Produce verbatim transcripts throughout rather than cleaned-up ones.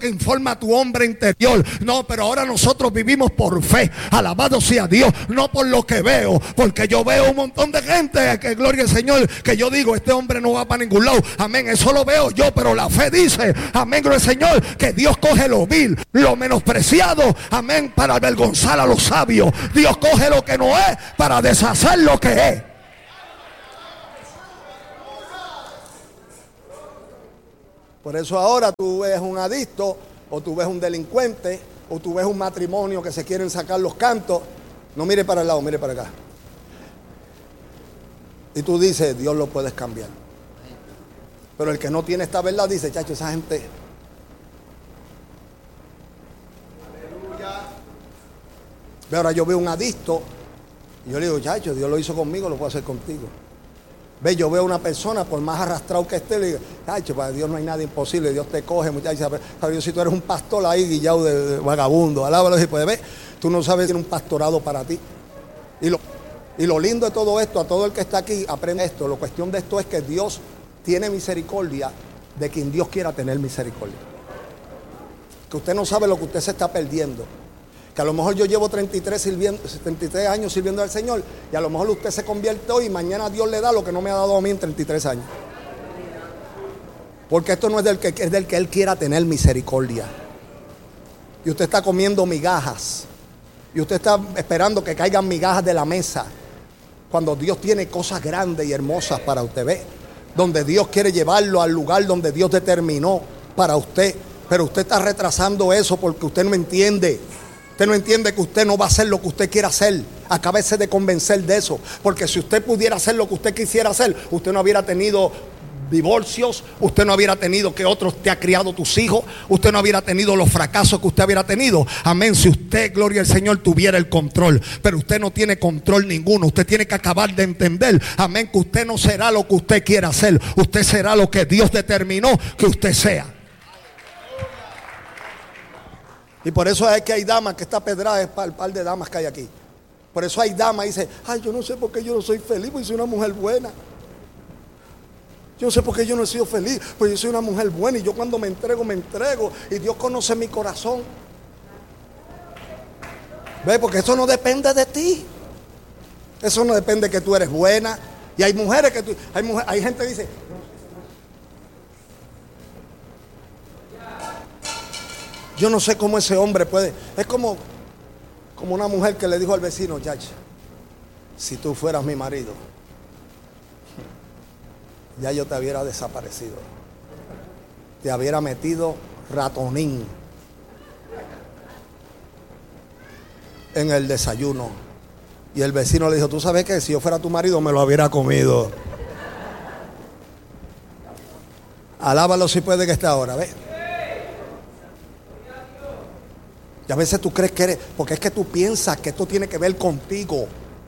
que informa a tu hombre interior. No, pero ahora nosotros vivimos por fe. Alabado sea Dios, no por lo que veo, porque yo veo un montón de gente que gloria al Señor, que yo digo, este hombre no va para ningún lado. Amén, eso lo veo yo, pero la fe dice, amén, gloria al Señor, que Dios coge lo vil, lo menospreciado, amén, para avergonzar a los sabios. Dios coge lo que no es para deshacer lo que es. Por eso ahora tú ves un adicto, o tú ves un delincuente, o tú ves un matrimonio que se quieren sacar los cantos. No mire para el lado, mire para acá. Y tú dices, Dios lo puedes cambiar. Pero el que no tiene esta verdad dice, chacho, esa gente. Aleluya. Ve, ahora yo veo un adicto y yo le digo, chacho, Dios lo hizo conmigo, lo puedo hacer contigo. Ve, yo veo una persona, por más arrastrado que esté, le digo, chacho, para Dios no hay nada imposible, Dios te coge, muchachos. Pero Dios, si tú eres un pastor ahí, guillado de, de vagabundo, alábalo si puedes ver, tú no sabes si tiene un pastorado para ti. Y lo, y lo lindo de todo esto, a todo el que está aquí, aprende esto. La cuestión de esto es que Dios tiene misericordia de quien Dios quiera tener misericordia. Que usted no sabe lo que usted se está perdiendo. Que a lo mejor yo llevo treinta y tres, sirviendo, treinta y tres años sirviendo al Señor, y a lo mejor usted se convierte hoy y mañana Dios le da lo que no me ha dado a mí en treinta y tres años. Porque esto no es del que, es del que Él quiera tener misericordia. Y usted está comiendo migajas, y usted está esperando que caigan migajas de la mesa, cuando Dios tiene cosas grandes y hermosas para usted. Ve, donde Dios quiere llevarlo al lugar donde Dios determinó para usted. Pero usted está retrasando eso porque usted no entiende. Usted no entiende que usted no va a hacer lo que usted quiera hacer. Acábese de convencer de eso. Porque si usted pudiera hacer lo que usted quisiera hacer, usted no hubiera tenido divorcios, usted no hubiera tenido que otros te ha criado tus hijos, usted no hubiera tenido los fracasos que usted hubiera tenido. Amén, si usted, gloria al Señor, tuviera el control. Pero usted no tiene control ninguno. Usted tiene que acabar de entender, amén, que usted no será lo que usted quiera hacer. Usted será lo que Dios determinó que usted sea. Y por eso es que hay damas, que esta pedrada es para el par de damas que hay aquí. Por eso hay damas y dice, ay, yo no sé por qué yo no soy feliz, porque soy una mujer buena. Yo no sé por qué yo no he sido feliz, porque yo soy una mujer buena y yo cuando me entrego, me entrego. Y Dios conoce mi corazón. ¿Ve? Porque eso no depende de ti. Eso no depende de que tú eres buena. Y hay mujeres que tú, hay, mujer, hay gente que dice, yo no sé cómo ese hombre puede. Es como, como una mujer que le dijo al vecino, chacha, si tú fueras mi marido, ya yo te hubiera desaparecido. Te hubiera metido ratonín en el desayuno. Y el vecino le dijo, tú sabes que si yo fuera tu marido me lo hubiera comido. Alábalo si puede que esté ahora, ¿ves? Y a veces tú crees que eres, porque es que tú piensas que esto tiene que ver contigo.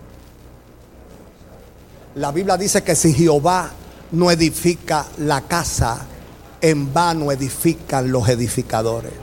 La Biblia dice que si Jehová no edifica la casa, en vano edifican los edificadores.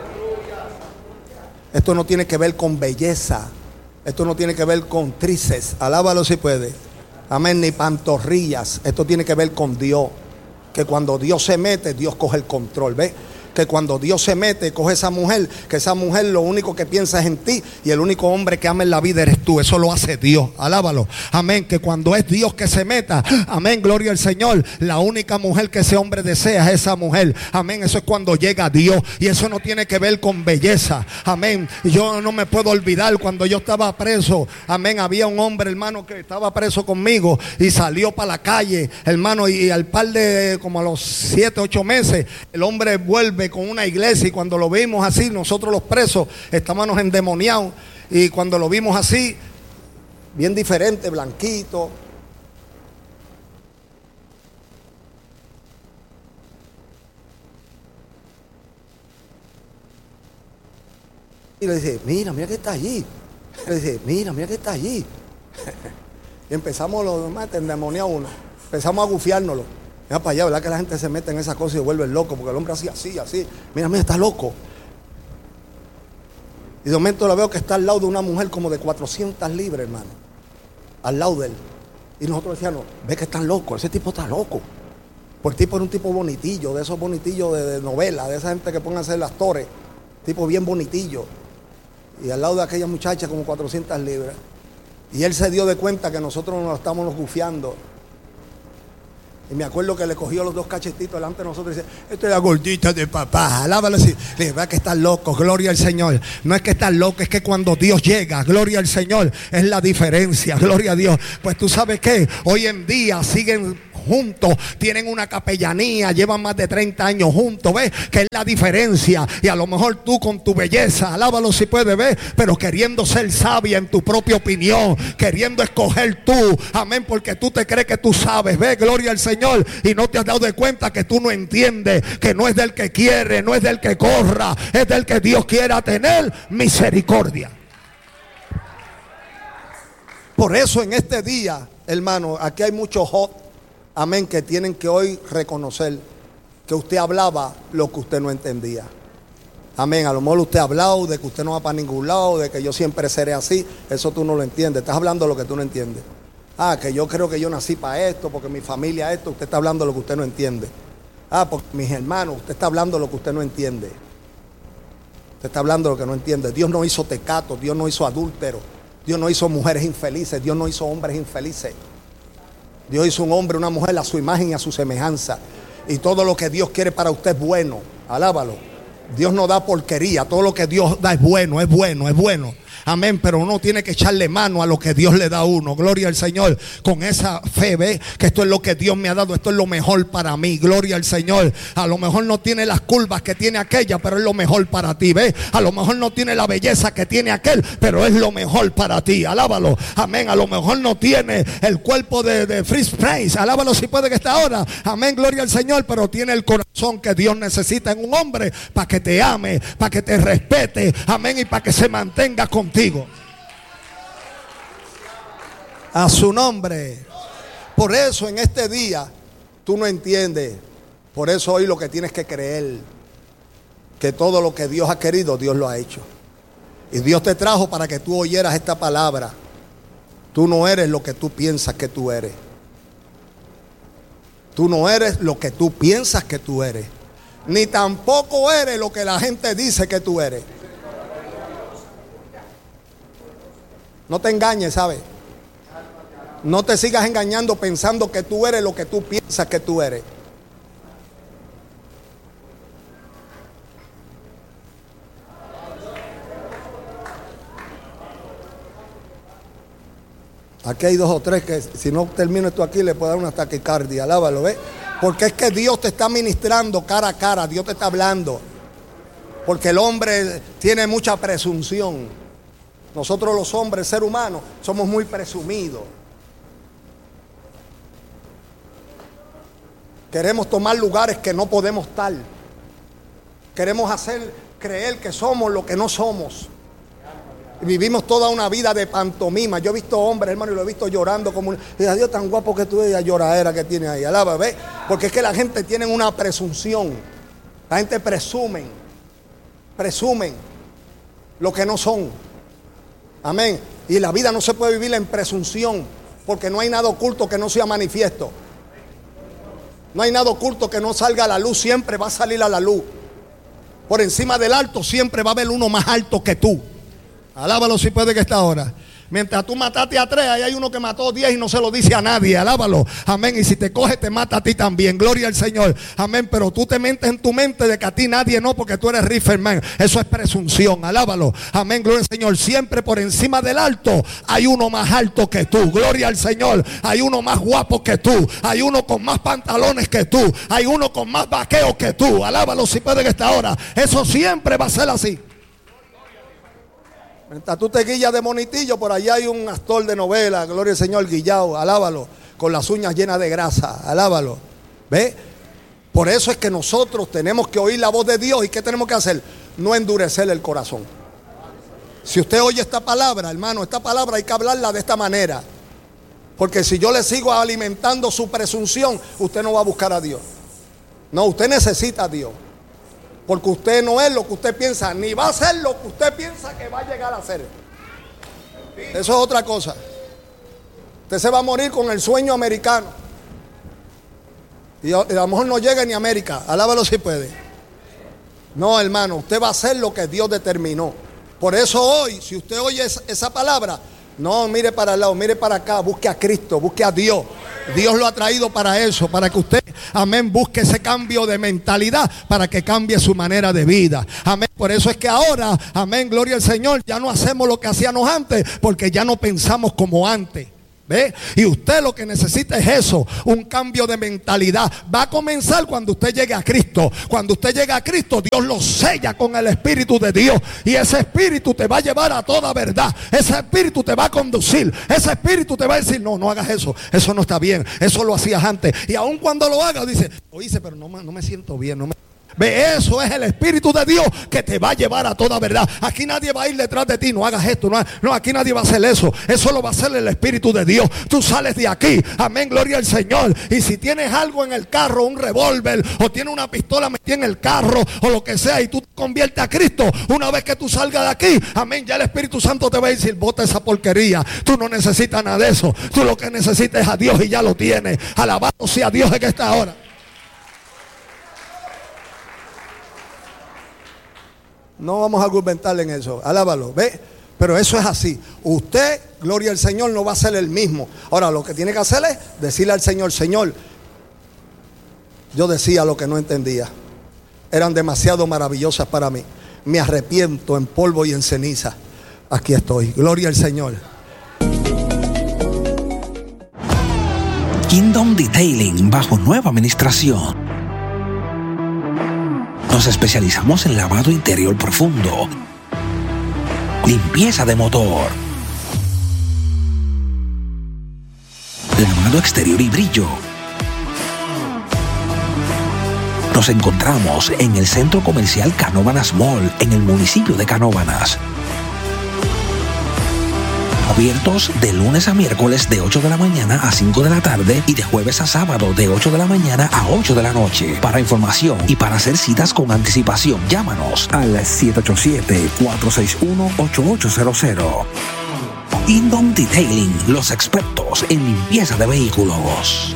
Esto no tiene que ver con belleza. Esto no tiene que ver con trices. Alábalo si puede. Amén, ni pantorrillas. Esto tiene que ver con Dios. Que cuando Dios se mete, Dios coge el control. ¿Ves? Que cuando Dios se mete, coge esa mujer, que esa mujer lo único que piensa es en ti, y el único hombre que ama en la vida eres tú. Eso lo hace Dios, alábalo. Amén, que cuando es Dios que se meta, amén, gloria al Señor, la única mujer que ese hombre desea es esa mujer. Amén, eso es cuando llega Dios. Y eso no tiene que ver con belleza. Amén, yo no me puedo olvidar cuando yo estaba preso. Amén, había un hombre, hermano, que estaba preso conmigo y salió para la calle, hermano, y al par de, como a los siete, ocho meses, el hombre vuelve con una iglesia, y cuando lo vimos así, nosotros los presos estábamos endemoniados, y cuando lo vimos así, bien diferente, blanquito, y le dice, mira, mira que está allí. Le dice, mira, mira que está allí. Y empezamos los demás a endemoniar uno, empezamos a gufiárnoslo. Mira para allá, ¿verdad que la gente se mete en esa cosa y se vuelve loco? Porque el hombre así, así, así. Mira, mira, está loco. Y de momento lo veo que está al lado de una mujer como de cuatrocientas libras, hermano. Al lado de él. Y nosotros decíamos, ve que está loco, ese tipo está loco. Por el tipo era un tipo bonitillo, de esos bonitillos de, de novela, de esa gente que pongan a hacer las torres. Tipo bien bonitillo. Y al lado de aquella muchacha como cuatrocientas libras. Y él se dio de cuenta que nosotros nos estábamos gufiando. Y me acuerdo que le cogió los dos cachetitos delante de nosotros y dice: esta es la gordita de papá, alábalo así. Le dije: va que estás loco, gloria al Señor. No es que estás loco, es que cuando Dios llega, gloria al Señor, es la diferencia, gloria a Dios. Pues tú sabes que hoy en día siguen juntos, tienen una capellanía, llevan más de treinta años juntos, ¿ves? Que es la diferencia. Y a lo mejor tú con tu belleza, alábalo si puedes, ver, pero queriendo ser sabia en tu propia opinión, queriendo escoger tú, amén, porque tú te crees que tú sabes, ¿ves? Gloria al Señor, y no te has dado de cuenta que tú no entiendes, que no es del que quiere, no es del que corra, es del que Dios quiera tener misericordia. Por eso en este día, hermano, aquí hay muchos hot, amén, que tienen que hoy reconocer que usted hablaba lo que usted no entendía. Amén, a lo mejor usted ha hablado de que usted no va para ningún lado, de que yo siempre seré así. Eso tú no lo entiendes, estás hablando lo que tú no entiendes. Ah, que yo creo que yo nací para esto, porque mi familia esto. Usted está hablando lo que usted no entiende. Ah, porque mis hermanos, usted está hablando lo que usted no entiende. Usted está hablando lo que no entiende. Dios no hizo tecatos, Dios no hizo adúlteros, Dios no hizo mujeres infelices, Dios no hizo hombres infelices. Dios hizo un hombre, una mujer a su imagen y a su semejanza. Y todo lo que Dios quiere para usted es bueno. Alábalo. Dios no da porquería. Todo lo que Dios da es bueno, es bueno, es bueno. Amén, pero uno tiene que echarle mano a lo que Dios le da a uno. Gloria al Señor. Con esa fe, ve que esto es lo que Dios me ha dado. Esto es lo mejor para mí. Gloria al Señor. A lo mejor no tiene las curvas que tiene aquella, pero es lo mejor para ti. Ve, a lo mejor no tiene la belleza que tiene aquel, pero es lo mejor para ti. Alábalo. Amén. A lo mejor no tiene el cuerpo de, de Freeze Prince. Alábalo si puede que está ahora. Amén. Gloria al Señor. Pero tiene el corazón que Dios necesita en un hombre para que te ame, para que te respete. Amén. Y para que se mantenga contigo. A su nombre. Por eso en este día tú no entiendes. Por eso hoy lo que tienes que creer, que todo lo que Dios ha querido, Dios lo ha hecho. Y Dios te trajo para que tú oyeras esta palabra. Tú no eres lo que tú piensas que tú eres. Tú no eres lo que tú piensas que tú eres. Ni tampoco eres lo que la gente dice que tú eres. No te engañes, ¿sabes? No te sigas engañando pensando que tú eres lo que tú piensas que tú eres. Aquí hay dos o tres que si no termino esto aquí le puedo dar una taquicardia. Alábalo, ¿ves? Porque es que Dios te está ministrando cara a cara. Dios te está hablando. Porque el hombre tiene mucha presunción. Nosotros los hombres, ser humanos, somos muy presumidos. Queremos tomar lugares que no podemos estar. Queremos hacer creer que somos lo que no somos. Y vivimos toda una vida de pantomima. Yo he visto hombres, hermano, y lo he visto llorando como un... Y Dios, tan guapo que tú eres, la lloradera que tiene ahí. Alaba, ¿ves? Porque es que la gente tiene una presunción. La gente presumen. Presumen lo que no son. Amén. Y la vida no se puede vivir en presunción, porque no hay nada oculto que no sea manifiesto. No hay nada oculto que no salga a la luz. Siempre va a salir a la luz. Por encima del alto siempre va a haber uno más alto que tú. Alábalo si puede que está ahora. Mientras tú mataste a tres, ahí hay uno que mató diez y no se lo dice a nadie. Alábalo. Amén. Y si te coge, te mata a ti también. Gloria al Señor. Amén. Pero tú te mentes en tu mente de que a ti nadie no, porque tú eres Rifferman. Eso es presunción. Alábalo. Amén. Gloria al Señor. Siempre por encima del alto hay uno más alto que tú. Gloria al Señor. Hay uno más guapo que tú. Hay uno con más pantalones que tú. Hay uno con más vaqueo que tú. Alábalo si puede que está ahora. Eso siempre va a ser así. Mientras tú te guillas de monitillo, por allá hay un actor de novela, gloria al Señor, guillao, alábalo, con las uñas llenas de grasa, alábalo. ¿Ve? Por eso es que nosotros tenemos que oír la voz de Dios. ¿Y qué tenemos que hacer? No endurecer el corazón. Si usted oye esta palabra, hermano, esta palabra hay que hablarla de esta manera. Porque si yo le sigo alimentando su presunción, usted no va a buscar a Dios. No, usted necesita a Dios. Porque usted no es lo que usted piensa, ni va a ser lo que usted piensa que va a llegar a ser. Eso es otra cosa. Usted se va a morir con el sueño americano. Y a, a lo mejor no llega ni a América. Alábalo si puede. No, hermano, usted va a hacer lo que Dios determinó. Por eso hoy, si usted oye esa, esa palabra, no mire para el lado, mire para acá, busque a Cristo, busque a Dios. Dios lo ha traído para eso, para que usted, amén, busque ese cambio de mentalidad, para que cambie su manera de vida. Amén. Por eso es que ahora, amén, gloria al Señor, ya no hacemos lo que hacíamos antes, porque ya no pensamos como antes. ¿Ve? Y usted lo que necesita es eso, un cambio de mentalidad. Va a comenzar cuando usted llegue a Cristo. Cuando usted llegue a Cristo, Dios lo sella con el Espíritu de Dios. Y ese Espíritu te va a llevar a toda verdad. Ese Espíritu te va a conducir. Ese Espíritu te va a decir, no, no hagas eso. Eso no está bien. Eso lo hacías antes. Y aun cuando lo hagas, dice, lo hice, pero no, no me siento bien, no me... Ve, eso es el Espíritu de Dios que te va a llevar a toda verdad. Aquí nadie va a ir detrás de ti. No hagas esto, no, no, aquí nadie va a hacer eso. Eso lo va a hacer el Espíritu de Dios. Tú sales de aquí, amén, gloria al Señor. Y si tienes algo en el carro, un revólver, o tienes una pistola metida en el carro, o lo que sea, y tú te conviertes a Cristo, una vez que tú salgas de aquí, amén, ya el Espíritu Santo te va a decir, bota esa porquería. Tú no necesitas nada de eso. Tú lo que necesitas es a Dios y ya lo tienes. Alabado sea Dios en esta hora. No vamos a argumentarle en eso. Alábalo, ¿ve? Pero eso es así. Usted, gloria al Señor, no va a ser el mismo. Ahora, lo que tiene que hacer es decirle al Señor, Señor, yo decía lo que no entendía. Eran demasiado maravillosas para mí. Me arrepiento en polvo y en ceniza. Aquí estoy. Gloria al Señor. Kingdom Detailing bajo nueva administración. Nos especializamos en lavado interior profundo, limpieza de motor, lavado exterior y brillo. Nos encontramos en el Centro Comercial Canóvanas Mall, en el municipio de Canóvanas. Abiertos de lunes a miércoles de ocho de la mañana a cinco de la tarde y de jueves a sábado de ocho de la mañana a ocho de la noche. Para información y para hacer citas con anticipación, llámanos al siete ocho siete, cuatro seis uno, ocho ocho cero cero. Kingdom Detailing, los expertos en limpieza de vehículos.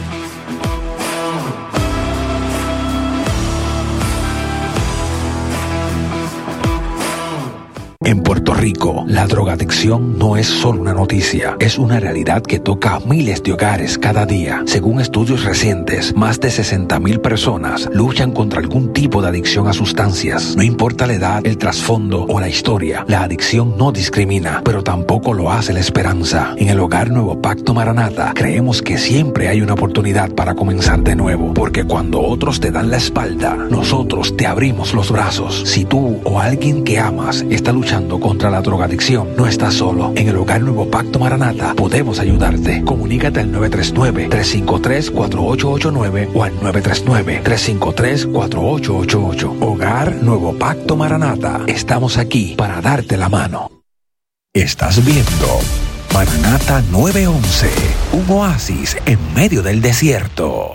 En Puerto Rico, la drogadicción no es solo una noticia, es una realidad que toca a miles de hogares cada día. Según estudios recientes, más de sesenta mil personas luchan contra algún tipo de adicción a sustancias. No importa la edad, el trasfondo o la historia, la adicción no discrimina, pero tampoco lo hace la esperanza. En el Hogar Nuevo Pacto Maranata, creemos que siempre hay una oportunidad para comenzar de nuevo, porque cuando otros te dan la espalda, nosotros te abrimos los brazos. Si tú o alguien que amas está luchando contra la drogadicción, no estás solo. En el Hogar Nuevo Pacto Maranata podemos ayudarte. Comunícate al nueve tres nueve, tres cinco tres, cuatro ocho ocho nueve o al nueve tres nueve, tres cinco tres, cuatro ocho ocho ocho. Hogar Nuevo Pacto Maranata. Estamos aquí para darte la mano. Estás viendo Maranata nueve once, un oasis en medio del desierto.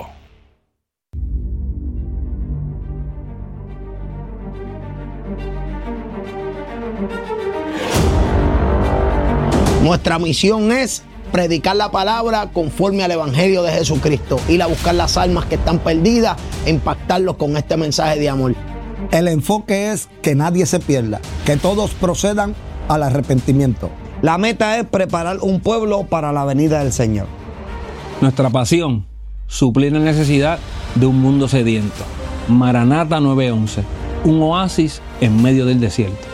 Nuestra misión es predicar la palabra conforme al Evangelio de Jesucristo, ir a buscar las almas que están perdidas e impactarlos con este mensaje de amor. El enfoque es que nadie se pierda, que todos procedan al arrepentimiento. La meta es preparar un pueblo para la venida del Señor. Nuestra pasión, suplir la necesidad de un mundo sediento. Maranata nueve once, un oasis en medio del desierto.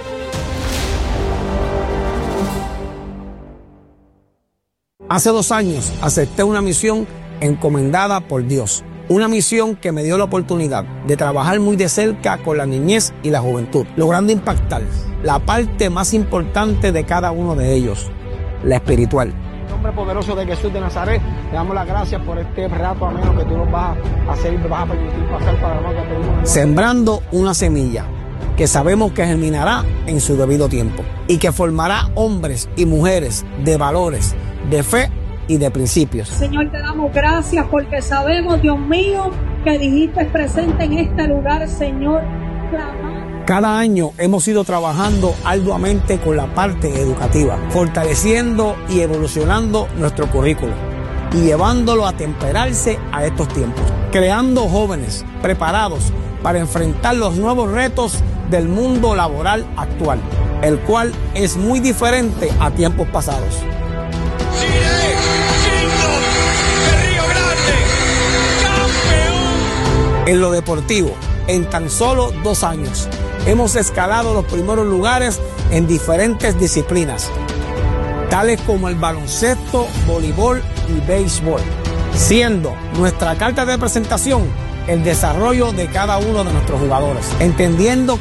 Hace dos años acepté una misión encomendada por Dios. Una misión que me dio la oportunidad de trabajar muy de cerca con la niñez y la juventud, logrando impactar la parte más importante de cada uno de ellos, la espiritual. En el nombre poderoso de Jesús de Nazaret, le damos las gracias por este rato ameno que tú nos vas a hacer y me vas a permitir pasar para lo que tenemos. Sembrando una semilla que sabemos que germinará en su debido tiempo y que formará hombres y mujeres de valores, de fe y de principios. Señor, te damos gracias porque sabemos, Dios mío, que dijiste presente en este lugar, Señor. Clamar. Cada año hemos ido trabajando arduamente con la parte educativa, fortaleciendo y evolucionando nuestro currículo. y llevándolo a temperarse a estos tiempos, creando jóvenes preparados para enfrentar los nuevos retos del mundo laboral actual, el cual es muy diferente a tiempos pasados. Chile, Quinto de Río Grande, campeón. En lo deportivo, en tan solo dos años, hemos escalado los primeros lugares en diferentes disciplinas, tales como el baloncesto, voleibol y béisbol, siendo nuestra carta de presentación el desarrollo de cada uno de nuestros jugadores, entendiendo